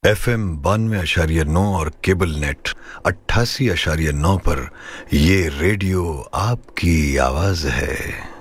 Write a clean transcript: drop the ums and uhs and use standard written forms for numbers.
FM 92.9 और cable net 88.9 पर ये रेडियो आपकी आवाज है।